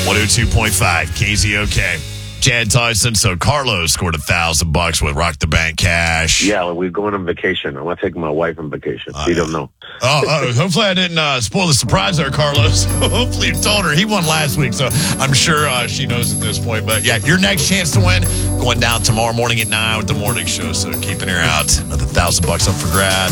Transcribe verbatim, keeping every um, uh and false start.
one oh two point five K Z O K. Chad Tyson. So Carlos scored a thousand bucks with Rock the Bank cash. Yeah, well, we're going on vacation. I want to take my wife on vacation. Uh, She don't know. Oh, oh, hopefully I didn't uh, spoil the surprise there, Carlos. Hopefully you told her. He won last week, so I'm sure uh, she knows at this point. But yeah, your next chance to win going down tomorrow morning at nine with the morning show. So keep an ear out. Another thousand bucks up for grabs.